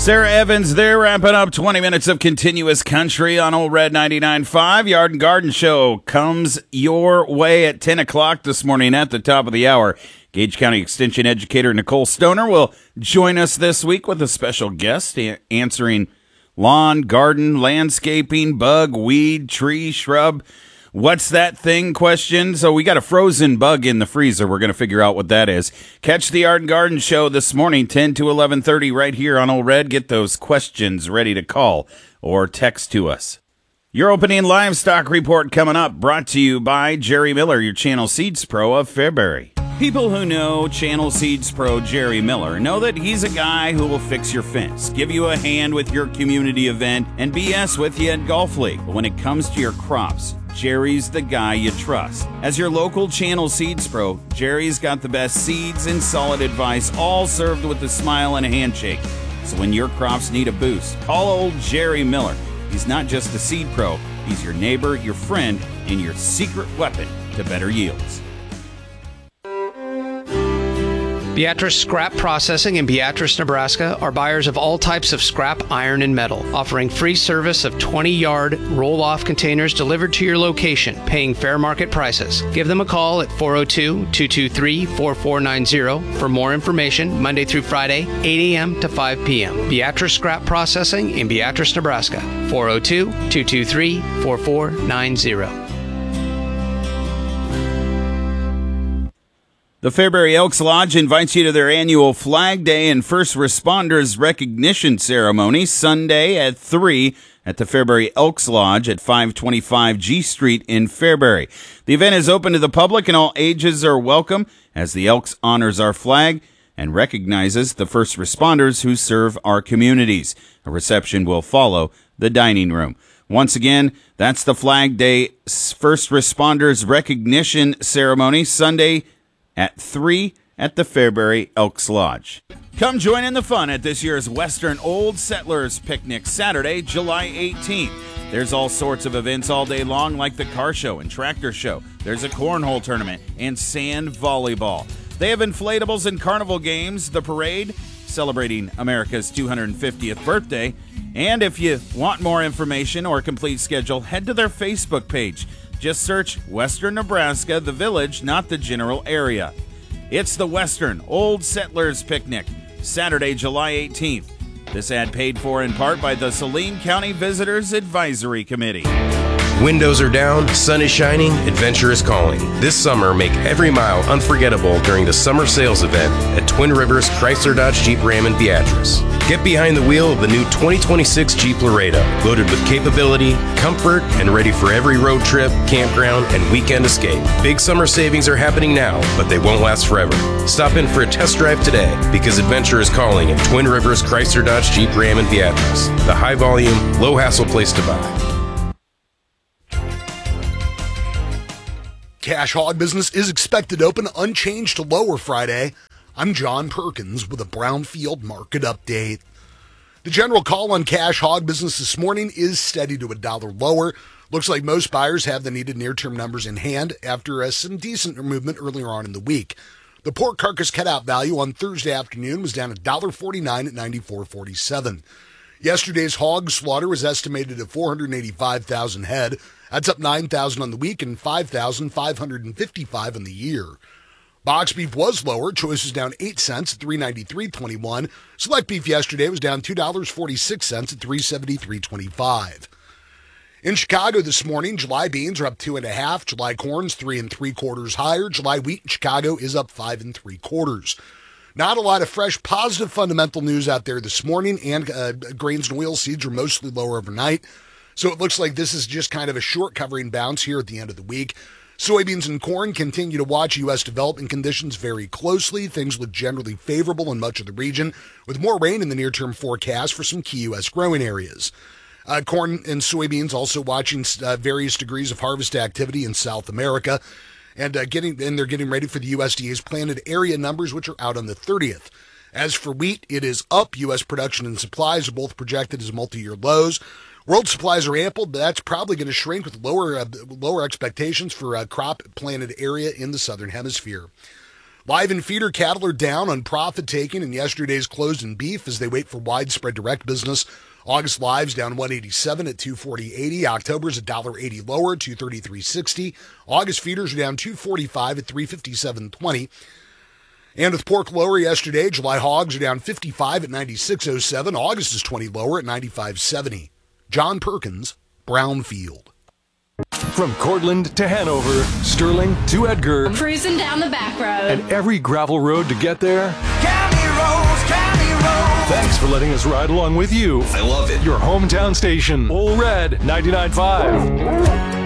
Sarah Evans there, wrapping up 20 minutes of continuous country on Old Red 99.5. Yard and Garden Show comes your way at 10 o'clock this morning at the top of the hour. Gage County Extension Educator Nicole Stoner will join us this week with a special guest answering lawn, garden, landscaping, bug, weed, tree, shrub, what's that thing question. So we got a frozen bug in the freezer. We're going to figure out what that is. Catch the Yard and Garden Show this morning, 10 to 11:30 right here on Old Red. Get those questions ready to call or text to us. Your opening livestock report coming up, brought to you by Jerry Miller, your Channel Seeds Pro of Fairbury. People who know Channel Seeds Pro Jerry Miller know that he's a guy who will fix your fence, give you a hand with your community event, and BS with you at Golf League. But when it comes to your crops, Jerry's the guy you trust. As your local Channel Seeds Pro, Jerry's got the best seeds and solid advice, all served with a smile and a handshake. So when your crops need a boost, call old Jerry Miller. He's not just a seed pro, he's your neighbor, your friend, and your secret weapon to better yields. Beatrice Scrap Processing in Beatrice, Nebraska are buyers of all types of scrap iron and metal, offering free service of 20-yard roll-off containers delivered to your location, paying fair market prices. Give them a call at 402-223-4490 for more information, Monday through Friday, 8 a.m. to 5 p.m. Beatrice Scrap Processing in Beatrice, Nebraska, 402-223-4490. The Fairbury Elks Lodge invites you to their annual Flag Day and First Responders Recognition Ceremony Sunday at 3 at the Fairbury Elks Lodge at 525 G Street in Fairbury. The event is open to the public and all ages are welcome as the Elks honors our flag and recognizes the first responders who serve our communities. A reception will follow the dining room. Once again, that's the Flag Day First Responders Recognition Ceremony Sunday at 3 at the Fairbury Elks Lodge. Come join in the fun at this year's Western Old Settlers Picnic, Saturday, July 18th. There's all sorts of events all day long, like the car show and tractor show. There's a cornhole tournament and sand volleyball. They have inflatables and carnival games, the parade, celebrating America's 250th birthday. And if you want more information or a complete schedule, head to their Facebook page. Just search Western Nebraska, the village, not the general area. It's the Western Old Settlers Picnic, Saturday, July 18th. This ad paid for in part by the Saline County Visitors Advisory Committee. Windows are down, sun is shining, adventure is calling. This summer, make every mile unforgettable during the summer sales event at Twin Rivers Chrysler Dodge Jeep Ram in Beatrice. Get behind the wheel of the new 2026 Jeep Laredo, loaded with capability, comfort, and ready for every road trip, campground, and weekend escape. Big summer savings are happening now, but they won't last forever. Stop in for a test drive today, because adventure is calling at Twin Rivers Chrysler Dodge Jeep Ram in Beatrice. The high volume, low hassle place to buy. Cash hog business is expected to open unchanged to lower Friday. I'm John Perkins with a Brownfield market update. The general call on cash hog business this morning is steady to $1 lower. Looks like most buyers have the needed near-term numbers in hand after some decent movement earlier on in the week. The pork carcass cutout value on Thursday afternoon was down $1.49 at $94.47. Yesterday's hog slaughter was estimated at 485,000 head. That's up 9,000 on the week and 5,555 on the year. Box beef was lower. Choice was down 8 cents at $393.21. Select beef yesterday was down $2.46 at $373.25. In Chicago this morning, July beans are up 2.5. July corn's 3 3/4 higher. July wheat in Chicago is up 5 3/4. Not a lot of fresh, positive fundamental news out there this morning, and grains and oilseeds are mostly lower overnight. So it looks like this is just kind of a short covering bounce here at the end of the week. Soybeans and corn continue to watch U.S. development conditions very closely. Things look generally favorable in much of the region, with more rain in the near-term forecast for some key U.S. growing areas. Corn and soybeans also watching various degrees of harvest activity in South America, and they're getting ready for the USDA's planted area numbers, which are out on the 30th. As for wheat, it is up. U.S. production and supplies are both projected as multi-year lows. World supplies are ample, but that's probably going to shrink with lower expectations for crop planted area in the southern hemisphere. Live and feeder cattle are down on profit taking in yesterday's close in beef as they wait for widespread direct business. August lives down 187 at 240.80. October's $1.80 lower, 233.60. August feeders are down 245 at 357.20. And with pork lower yesterday, July hogs are down 55 at 96.07. August is 20 lower at 95.70. John Perkins, Brownfield. From Cortland to Hanover, Sterling to Edgar, cruising down the back road, and every gravel road to get there. County roads, county roads. Thanks for letting us ride along with you. I love it. Your hometown station, Ole Red 99.5.